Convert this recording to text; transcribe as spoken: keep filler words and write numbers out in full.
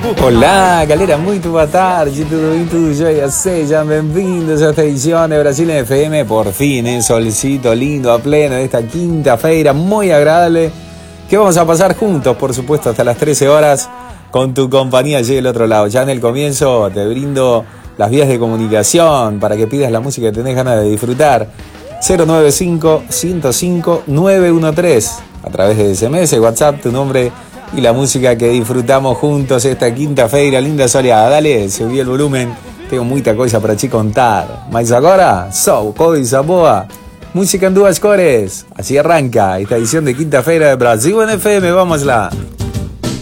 Olá, galera, muito boa tarde, tudo bem, tudo jóia? Sejam bem-vindos a esta edición de Brasil F M, por fin, ¿eh? Solcito lindo a pleno de esta quinta-feira, muy agradable, que vamos a pasar juntos, por supuesto, hasta las trece horas, con tu compañía allí del otro lado. Ya en el comienzo te brindo las vías de comunicación para que pidas la música que tenés ganas de disfrutar. cero nueve cinco, ciento cinco, nueve uno tres, a través de S M S, WhatsApp, tu nombre y la música que disfrutamos juntos esta quinta-feira linda soleada. Dale, subí el volumen, tengo muita coisa para te contar. Mas agora, só coisa boa, música en duas cores. Así arranca esta edición de quinta-feira de Brasil en F M, vamos lá.